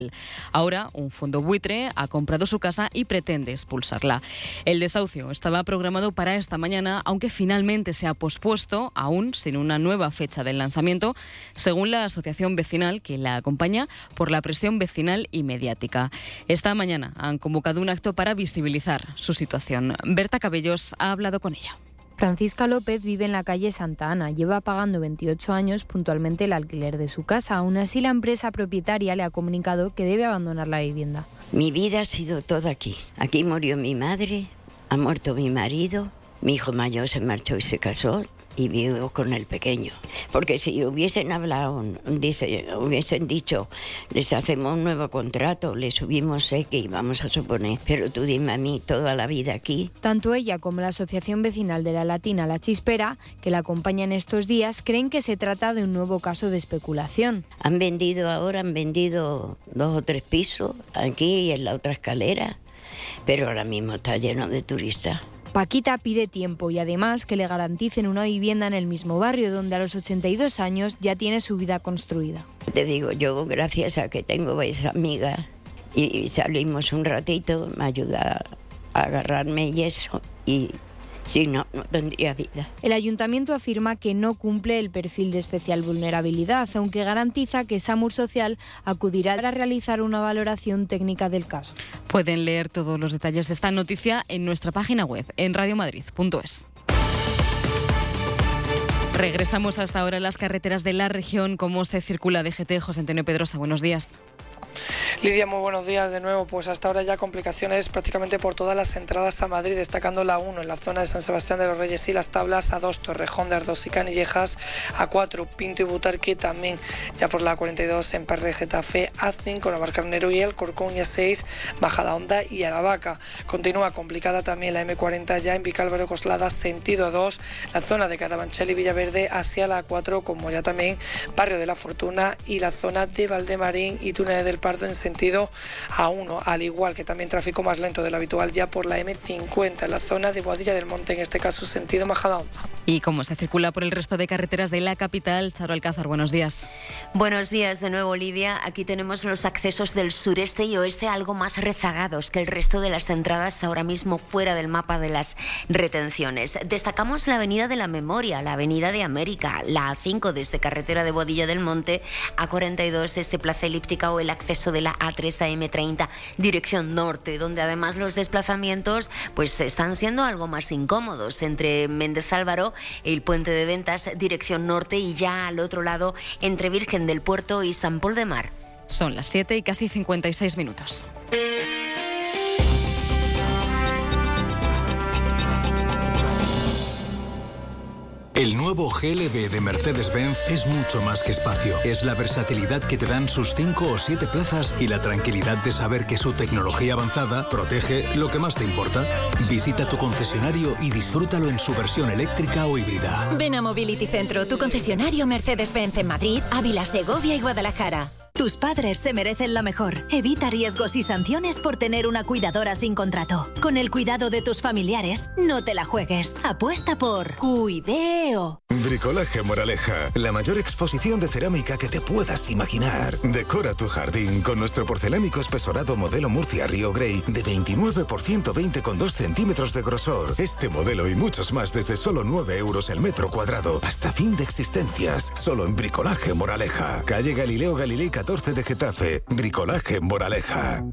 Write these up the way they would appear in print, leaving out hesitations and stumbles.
Ahora, un fondo buitre ha comprado su casa y pretende expulsarla. El desahucio estaba programado para esta mañana, aunque finalmente se ha pospuesto, aún sin una nueva fecha del lanzamiento, según la asociación vecinal que la acompaña, por la presión vecinal y mediática. Esta mañana han convocado un acto para visibilizar su situación. Berta Cabellos ha hablado con ella. Francisca López vive en la calle Santa Ana. Lleva pagando 28 años puntualmente el alquiler de su casa. Aún así, la empresa propietaria le ha comunicado que debe abandonar la vivienda. Mi vida ha sido toda aquí. Aquí murió mi madre, ha muerto mi marido, mi hijo mayor se marchó y se casó y vivo con el pequeño. Porque si hubiesen hablado, hubiesen dicho, les hacemos un nuevo contrato, les subimos X, vamos a suponer, pero tú dime a mí, toda la vida aquí. Tanto ella como la Asociación Vecinal de la Latina La Chispera, que la acompaña en estos días, creen que se trata de un nuevo caso de especulación. Han vendido 2 o 3 pisos aquí y en la otra escalera, pero ahora mismo está lleno de turistas. Paquita pide tiempo y además que le garanticen una vivienda en el mismo barrio, donde a los 82 años ya tiene su vida construida. Te digo, yo gracias a que tengo esa amiga y salimos un ratito, me ayuda a agarrarme y eso, y si no, no tendría vida. El ayuntamiento afirma que no cumple el perfil de especial vulnerabilidad, aunque garantiza que SAMUR Social acudirá a realizar una valoración técnica del caso. Pueden leer todos los detalles de esta noticia en nuestra página web, en radiomadrid.es. Regresamos hasta ahora a las carreteras de la región. ¿Cómo se circula DGT? José Antonio Pedrosa, buenos días. Lidia, muy buenos días de nuevo. Pues hasta ahora ya complicaciones prácticamente por todas las entradas a Madrid, destacando la 1 en la zona de San Sebastián de los Reyes y Las Tablas, A2 Torrejón de Ardoz y Canillejas, A4 Pinto y Butarque, también ya por la 42 en Parre Getafe, A5 Navalcarnero y El Corcón, y A6 Bajada Honda y Aravaca. Continúa complicada también la M40 ya en Vicálvaro Coslada sentido A2, la zona de Carabanchel y Villaverde hacia la A4, como ya también Barrio de la Fortuna y la zona de Valdemarín y Túnez del Pardo en sentido A1, al igual que también tráfico más lento de lo habitual ya por la M50 en la zona de Boadilla del Monte, en este caso sentido Majadahonda. ¿Y cómo se circula por el resto de carreteras de la capital? Charo Alcázar, buenos días. Buenos días de nuevo, Lidia. Aquí tenemos los accesos del sureste y oeste algo más rezagados que el resto de las entradas, ahora mismo fuera del mapa de las retenciones. Destacamos la Avenida de la Memoria, la Avenida de América, la A5 desde carretera de Boadilla del Monte, A42 desde Plaza Elíptica o el acceso de la A3 a M30 dirección norte, donde además los desplazamientos pues están siendo algo más incómodos entre Méndez Álvaro, el Puente de Ventas dirección norte y ya al otro lado entre Virgen del Puerto y Sant Pol de Mar. Son las 7 y casi 56 minutos. El nuevo GLB de Mercedes-Benz es mucho más que espacio. Es la versatilidad que te dan sus 5 o 7 plazas y la tranquilidad de saber que su tecnología avanzada protege lo que más te importa. Visita tu concesionario y disfrútalo en su versión eléctrica o híbrida. Ven a Mobility Centro, tu concesionario Mercedes-Benz en Madrid, Ávila, Segovia y Guadalajara. Tus padres se merecen la mejor. Evita riesgos y sanciones por tener una cuidadora sin contrato. Con el cuidado de tus familiares, no te la juegues. Apuesta por Cuideo. Bricolaje Moraleja, la mayor exposición de cerámica que te puedas imaginar. Decora tu jardín con nuestro porcelánico espesorado modelo Murcia Río Grey de 29 por 120,2 centímetros de grosor. Este modelo y muchos más desde solo 9 euros el metro cuadrado. Hasta fin de existencias. Solo en Bricolaje Moraleja. Calle Galileo Galilei 14 de Getafe. Bricolaje Moraleja.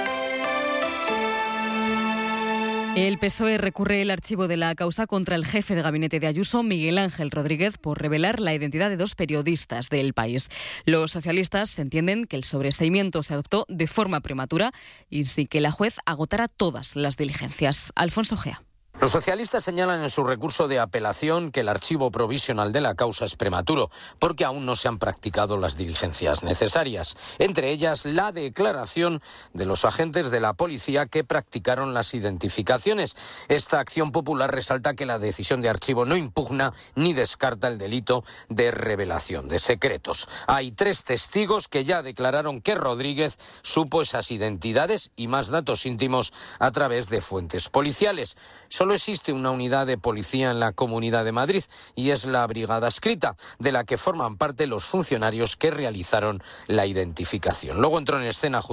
El PSOE recurre el archivo de la causa contra el jefe de gabinete de Ayuso, Miguel Ángel Rodríguez, por revelar la identidad de 2 periodistas del País. Los socialistas entienden que el sobreseimiento se adoptó de forma prematura y sin que la juez agotara todas las diligencias. Alfonso Gea. Los socialistas señalan en su recurso de apelación que el archivo provisional de la causa es prematuro, porque aún no se han practicado las diligencias necesarias, entre ellas la declaración de los agentes de la policía que practicaron las identificaciones. Esta acción popular resalta que la decisión de archivo no impugna ni descarta el delito de revelación de secretos. Hay 3 testigos que ya declararon que Rodríguez supo esas identidades y más datos íntimos a través de fuentes policiales. Solo Solo existe una unidad de policía en la Comunidad de Madrid y es la Brigada Adscrita, de la que forman parte los funcionarios que realizaron la identificación. Luego entró en escena